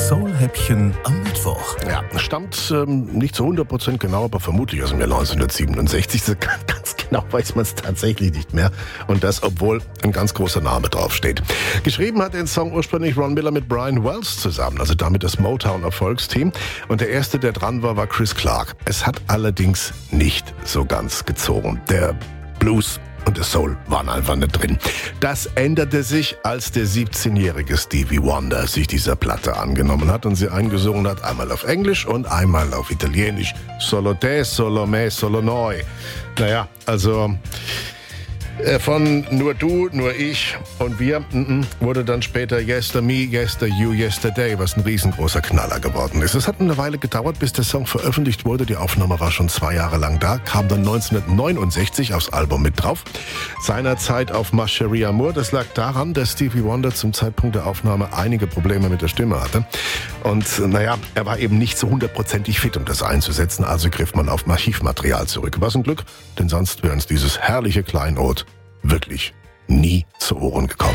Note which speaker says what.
Speaker 1: Soul-Häppchen am Mittwoch.
Speaker 2: Ja, stammt nicht zu 100% genau, aber vermutlich aus dem Jahr 1967. So ganz genau weiß man es tatsächlich nicht mehr. Und das, obwohl ein ganz großer Name draufsteht. Geschrieben hat den Song ursprünglich Ron Miller mit Brian Wells zusammen, also damit das Motown-Erfolgsteam. Und der erste, der dran war Chris Clark. Es hat allerdings nicht so ganz gezogen. Der Blues und der Soul waren einfach nicht drin. Das änderte sich, als der 17-jährige Stevie Wonder sich dieser Platte angenommen hat und sie eingesungen hat, einmal auf Englisch und einmal auf Italienisch. Solo te, solo me, solo noi. Naja, also von nur du, nur ich und wir wurde dann später Yester Me, Yester You, Yesterday, was ein riesengroßer Knaller geworden ist. Es hat eine Weile gedauert, bis der Song veröffentlicht wurde. Die Aufnahme war schon 2 Jahre lang da, kam dann 1969 aufs Album mit drauf. Seinerzeit auf Ma Chérie Amour. Das lag daran, dass Stevie Wonder zum Zeitpunkt der Aufnahme einige Probleme mit der Stimme hatte. Und naja, er war eben nicht so 100%ig fit, um das einzusetzen. Also griff man auf Archivmaterial zurück. Was ein Glück, denn sonst wäre uns dieses herrliche Kleinod wirklich nie zu Ohren gekommen.